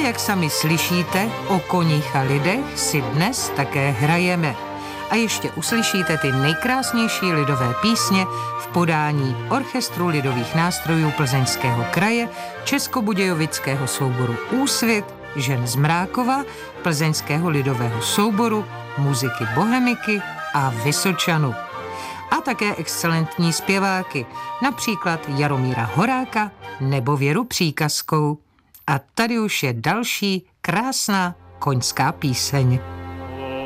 jak sami slyšíte, o koních a lidech si dnes také hrajeme. A ještě uslyšíte ty nejkrásnější lidové písně v podání Orchestru lidových nástrojů Plzeňského kraje, Českobudějovického souboru Úsvit, žen z Mrákova, Plzeňského lidového souboru, muziky Bohemiky a Vysočanu. A také excelentní zpěváky, například Jaromíra Horáka nebo Věru Příkazkou. A tady už je další krásná koňská píseň.